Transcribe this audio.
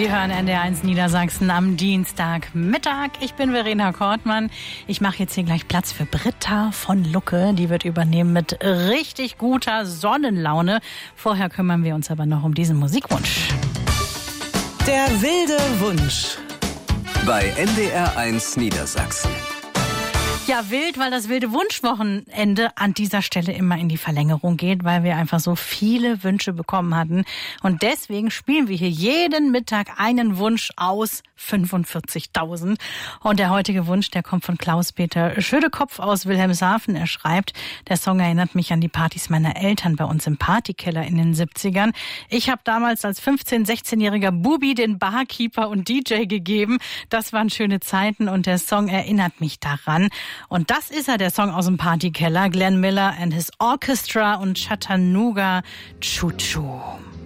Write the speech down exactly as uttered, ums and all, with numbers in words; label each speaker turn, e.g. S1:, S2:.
S1: Sie hören N D R eins Niedersachsen am Dienstagmittag. Ich bin Verena Kortmann. Ich mache jetzt hier gleich Platz für Britta von Lucke. Die wird übernehmen mit richtig guter Sonnenlaune. Vorher kümmern wir uns aber noch um diesen Musikwunsch.
S2: Der wilde Wunsch.
S3: Bei N D R eins Niedersachsen.
S1: Ja, wild, weil das wilde Wunschwochenende an dieser Stelle immer in die Verlängerung geht, weil wir einfach so viele Wünsche bekommen hatten. Und deswegen spielen wir hier jeden Mittag einen Wunsch aus fünfundvierzigtausend. Und der heutige Wunsch, der kommt von Klaus-Peter Schödekopf aus Wilhelmshaven. Er schreibt, der Song erinnert mich an die Partys meiner Eltern bei uns im Partykeller in den siebzigern. Ich habe damals als fünfzehn-, sechzehnjähriger Bubi den Barkeeper und D J gegeben. Das waren schöne Zeiten und der Song erinnert mich daran. Und das ist er, der Song aus dem Partykeller. Glenn Miller and his Orchestra und Chattanooga Choo Choo.